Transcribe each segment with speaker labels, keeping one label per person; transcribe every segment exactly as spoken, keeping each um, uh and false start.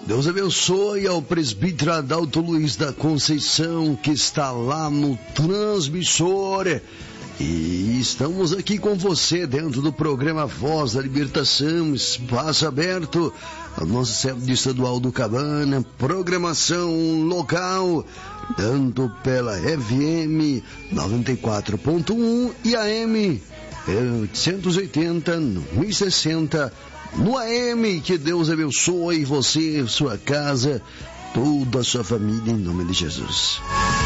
Speaker 1: Deus abençoe ao presbítero Adalto Luiz da Conceição, que está lá no transmissor. E estamos aqui com você dentro do programa Voz da Libertação, espaço aberto ao nosso centro de estadual do Cabana, programação local, tanto pela F M noventa e quatro ponto um e A M oitocentos e oitenta, no mil e sessenta, no A M. Que Deus abençoe você, sua casa, toda a sua família, em nome de Jesus.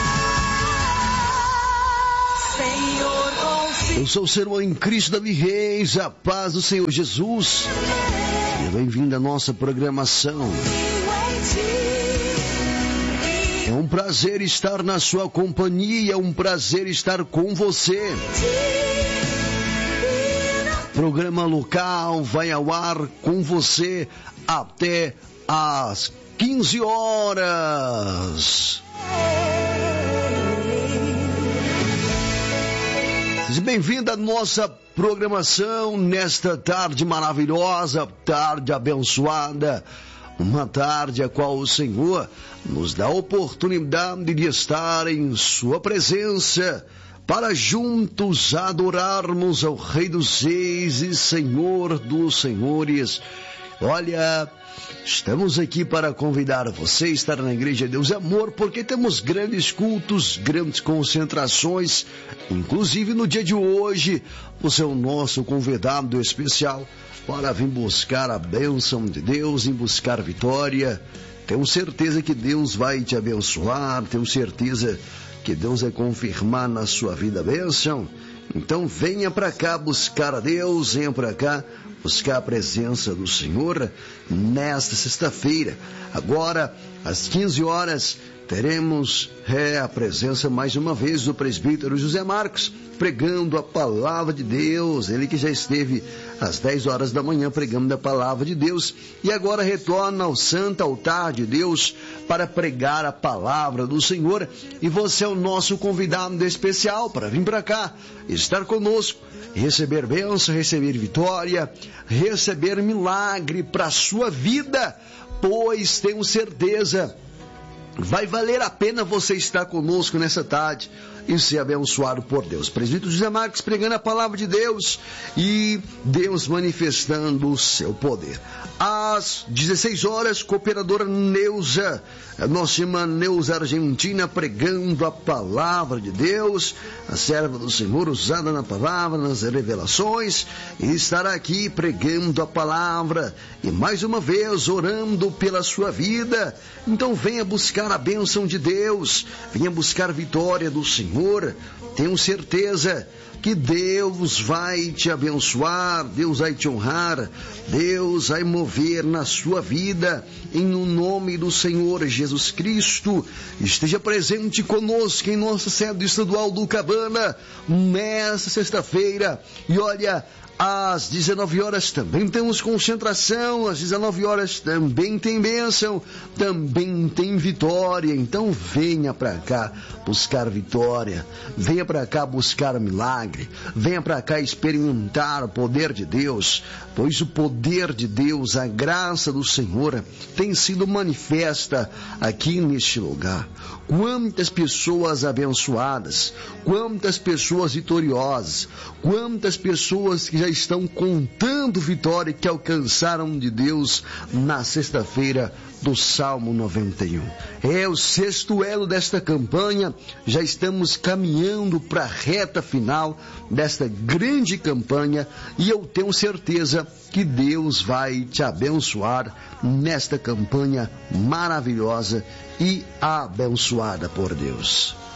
Speaker 1: Eu sou o seu irmão em Cristo, Davi Reis, a paz do Senhor Jesus. Seja bem-vindo à nossa programação. É um prazer estar na sua companhia, é um prazer estar com você. Programa local vai ao ar com você até às quinze horas. Seja bem-vindo à nossa programação nesta tarde maravilhosa, tarde abençoada, uma tarde a qual o Senhor nos dá a oportunidade de estar em sua presença, para juntos adorarmos ao Rei dos Reis e Senhor dos Senhores. Olha, estamos aqui para convidar você a estar na Igreja Deus é Amor, porque temos grandes cultos, grandes concentrações. Inclusive no dia de hoje, você é o nosso convidado especial para vir buscar a bênção de Deus, em buscar vitória. Tenho certeza que Deus vai te abençoar, tenho certeza que Deus vai confirmar na sua vida a bênção. Então venha para cá buscar a Deus, venha para cá buscar a presença do Senhor nesta sexta-feira. Agora, às quinze horas, teremos é, a presença mais uma vez do presbítero José Marcos, pregando a palavra de Deus. Ele que já esteve às dez horas da manhã pregando a palavra de Deus e agora retorna ao santo altar de Deus para pregar a palavra do Senhor. E você é o nosso convidado especial para vir para cá, estar conosco, receber bênção, receber vitória, receber milagre para a sua vida, pois tenho certeza, vai valer a pena você estar conosco nessa tarde e ser abençoado por Deus. Presbítero José Marcos pregando a palavra de Deus e Deus manifestando o seu poder. Às dezesseis horas, cooperadora Neuza, a nossa irmã Neuza Argentina, pregando a palavra de Deus, a serva do Senhor usada na palavra, nas revelações, e estará aqui pregando a palavra e mais uma vez orando pela sua vida. Então venha buscar a bênção de Deus, venha buscar a vitória do Senhor. Tenho certeza que Deus vai te abençoar, Deus vai te honrar, Deus vai mover na sua vida, em nome do Senhor Jesus Cristo. Esteja presente conosco em nossa sede estadual do Cabana, nesta sexta-feira. E olha, às dezenove horas também temos concentração, às dezenove horas também tem bênção, também tem vitória. Então venha para cá buscar vitória, venha para cá buscar milagre, venha para cá experimentar o poder de Deus, pois o poder de Deus, a graça do Senhor tem sido manifesta aqui neste lugar. Quantas pessoas abençoadas, quantas pessoas vitoriosas, quantas pessoas que já estão contando vitória que alcançaram de Deus na sexta-feira do Salmo noventa e um. É o sexto elo desta campanha, já estamos caminhando para a reta final desta grande campanha e eu tenho certeza que Deus vai te abençoar nesta campanha maravilhosa e abençoada por Deus.